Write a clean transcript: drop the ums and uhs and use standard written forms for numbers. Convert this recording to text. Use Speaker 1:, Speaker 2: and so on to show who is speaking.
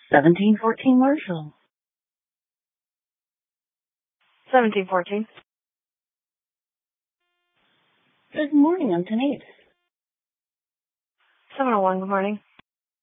Speaker 1: 1714 Marshall.
Speaker 2: 1714.
Speaker 1: Good morning, I'm 10-8.
Speaker 2: 701, good morning.